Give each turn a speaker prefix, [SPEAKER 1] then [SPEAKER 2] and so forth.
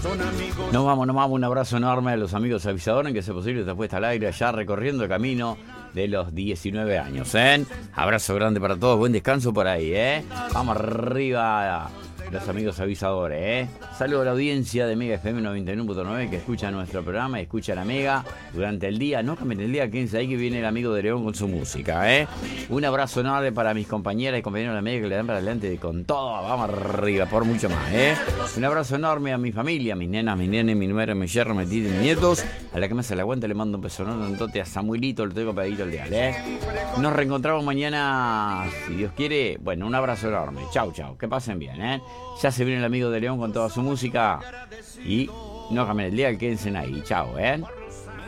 [SPEAKER 1] Nos vamos, un abrazo enorme a los amigos avisadores que se posible esta puesta al aire allá recorriendo el camino de los 19 años, ¿eh? Abrazo grande para todos, buen descanso por ahí, ¿eh? Vamos arriba, los amigos avisadores, ¿eh? Saludo a la audiencia de Mega FM 91.9 que escucha nuestro programa y escucha la Mega durante el día. No cambien el día, quédense ahí que viene el amigo de León con su música, ¿eh? Un abrazo enorme para mis compañeras y compañeros de la Mega que le dan para adelante con todo. Vamos arriba, por mucho más, ¿eh? Un abrazo enorme a mi familia, mis nenas, mis nenes, mi nuera, mi yerno, mis tíos, mis nietos. A la que me hace la aguanta le mando un beso enorme a Samuelito, lo tengo pegadito el día, ¿eh? Nos reencontramos mañana, si Dios quiere. Bueno, un abrazo enorme. Chau, chau. Que pasen bien, ¿eh? Ya se viene el amigo de León con toda su música. Y no cambien el día, quédense ahí. Chau, ¿eh?